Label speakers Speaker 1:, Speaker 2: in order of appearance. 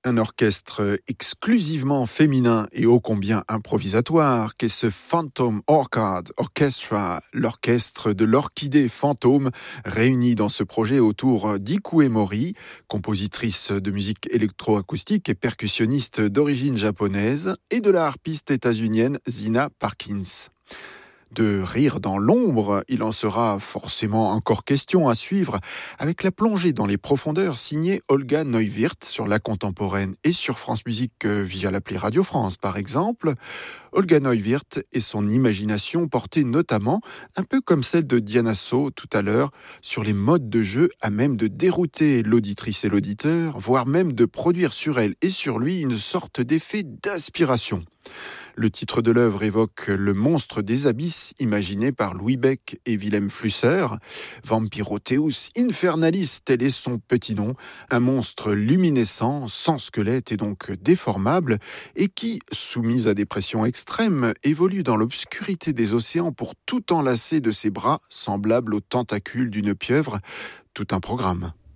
Speaker 1: Un orchestre exclusivement féminin et ô combien improvisatoire qu'est ce Phantom Orchard Orchestra, l'orchestre de l'orchidée fantôme, réuni dans ce projet autour d'Ikue Mori, compositrice de musique électroacoustique et percussionniste d'origine japonaise, et de la harpiste états-unienne Zina Parkins. De rire dans l'ombre, il en sera forcément encore question à suivre avec la plongée dans les profondeurs signée Olga Neuwirth sur la contemporaine et sur France Musique via l'appli Radio France par exemple. Olga Neuwirth et son imagination portée notamment, un peu comme celle de Diana So tout à l'heure, sur les modes de jeu à même de dérouter l'auditrice et l'auditeur, voire même de produire sur elle et sur lui une sorte d'effet d'aspiration. Le titre de l'œuvre évoque le monstre des abysses imaginé par Louis Beck et Wilhelm Flusser. Vampirotheus Infernalis, tel est son petit nom, un monstre luminescent, sans squelette et donc déformable, et qui, soumis à des pressions extrêmes, évolue dans l'obscurité des océans pour tout enlacer de ses bras, semblables aux tentacules d'une pieuvre. Tout un programme.